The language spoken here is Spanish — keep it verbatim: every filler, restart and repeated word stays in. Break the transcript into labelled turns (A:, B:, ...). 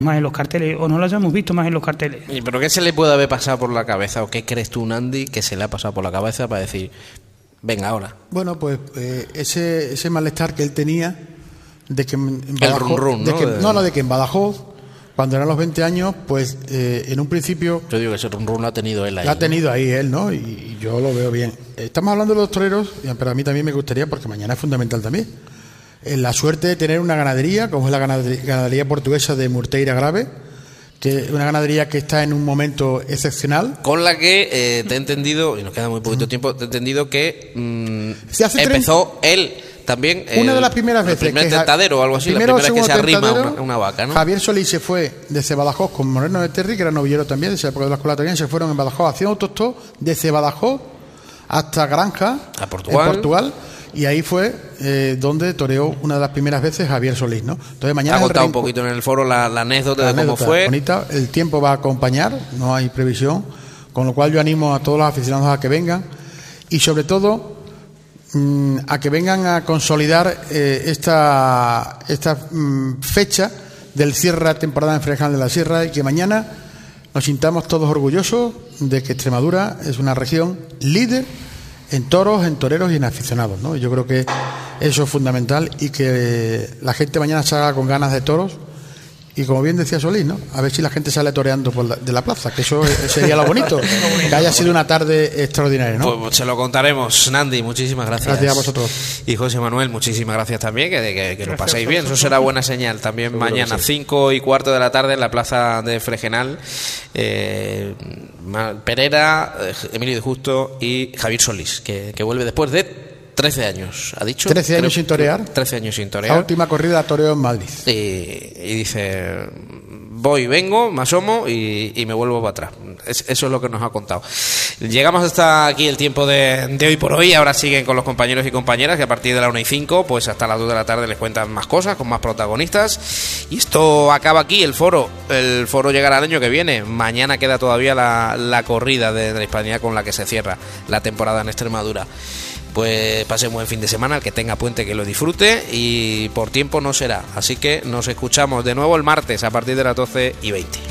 A: más en los carteles o no lo hayamos visto más en los carteles.
B: ¿Y pero qué se le puede haber pasado por la cabeza o qué crees tú, Nandi, que se le ha pasado por la cabeza para decir, venga ahora?
C: Bueno, pues eh, ese ese malestar que él tenía de que en
B: Badajoz, el run run,
C: de
B: ¿no?
C: que,
B: De...
C: no, no, de que en Badajoz, cuando eran los veinte años, pues eh, en un principio...
B: Yo digo que ese run run lo ha tenido él ahí.
C: Lo ha tenido ahí él, ¿no? Y, y yo lo veo bien. Estamos hablando de los toreros, pero a mí también me gustaría, porque mañana es fundamental también, eh, la suerte de tener una ganadería, como es la ganadería, ganadería portuguesa de Murteira Grave, que es una ganadería que está en un momento excepcional.
B: Con la que eh, te he entendido, y nos queda muy poquito tiempo, te he entendido que mmm,
C: Se hace
B: empezó tren... él... También
C: una
B: el,
C: de las primeras veces
B: el primer
C: que
B: tentadero o algo así, la primera vez que se arrima una, una vaca, ¿no?
C: Javier Solís se fue desde Badajoz con Moreno de Terry, que era novillero también, desde la época de la escuela taurina, se fueron en Badajoz, hacían autostop desde Badajoz hasta Granja,
B: a Portugal,
C: en Portugal, y ahí fue eh, donde toreó una de las primeras veces Javier Solís, ¿no? Entonces mañana
B: ha contado
C: un
B: poquito en el foro la, la anécdota
C: la
B: de
C: anécdota
B: cómo fue.
C: Bonita, el tiempo va a acompañar, no hay previsión, con lo cual yo animo a todos los aficionados a que vengan y sobre todo a que vengan a consolidar eh, esta esta mm, fecha del cierre de temporada en Frejal de la Sierra y que mañana nos sintamos todos orgullosos de que Extremadura es una región líder en toros, en toreros y en aficionados, ¿no? Yo creo que eso es fundamental y que la gente mañana salga con ganas de toros. Y como bien decía Solís, ¿no? A ver si la gente sale toreando por la, de la plaza, que eso sería lo bonito, que haya sido una tarde extraordinaria, ¿no?
B: Pues se lo contaremos, Nandi, muchísimas gracias.
C: Gracias a vosotros.
B: Y José Manuel, muchísimas gracias también, que, que, que lo paséis bien, eso será buena señal. También seguro mañana, cinco y cuarto de la tarde, en la plaza de Fregenal, eh, Pereira, Emilio de Justo y Javier Solís, que, que vuelve después de trece años, ha dicho.
C: trece años
B: Creo,
C: sin torear.
B: trece años sin torear.
C: La última corrida toreó en Madrid.
B: Y, y dice, voy, vengo, me asomo y, y me vuelvo para atrás. Es, eso es lo que nos ha contado. Llegamos hasta aquí el tiempo de, de hoy por hoy. Ahora siguen con los compañeros y compañeras que a partir de la una y cinco, pues hasta las dos de la tarde les cuentan más cosas, con más protagonistas. Y esto acaba aquí, el foro. El foro llegará el año que viene. Mañana queda todavía la, la corrida de, de la Hispanidad con la que se cierra la temporada en Extremadura. Pues pasemos el fin de semana, el que tenga puente que lo disfrute y por tiempo no será, así que nos escuchamos de nuevo el martes a partir de las doce y veinte.